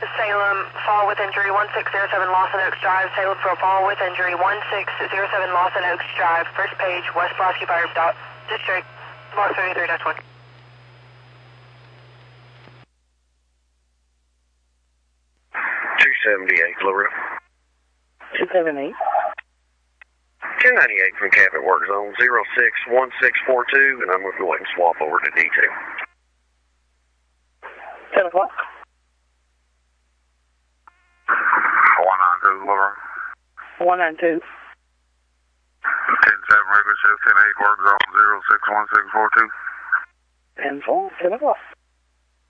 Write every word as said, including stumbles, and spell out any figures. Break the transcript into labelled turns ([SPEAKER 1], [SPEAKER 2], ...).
[SPEAKER 1] Salem, fall with injury one six zero seven Lawson Oaks Drive. Salem for a fall with injury one six zero seven Lawson Oaks Drive. First page, West Pulaski Fire Dot District, Mark thirty-three dash one.
[SPEAKER 2] two seventy-eight, Florida.
[SPEAKER 3] two seventy-eight.
[SPEAKER 2] ten ninety-eight from Cabot Work Zone, zero six one six four two, and I'm going to go ahead and swap over to D two.
[SPEAKER 3] ten o'clock.
[SPEAKER 4] one nine two, Florida.
[SPEAKER 3] one nine two.
[SPEAKER 4] ten seven, regular shift, ten eight, work zone, zero six one six four two.
[SPEAKER 3] ten four, ten o'clock.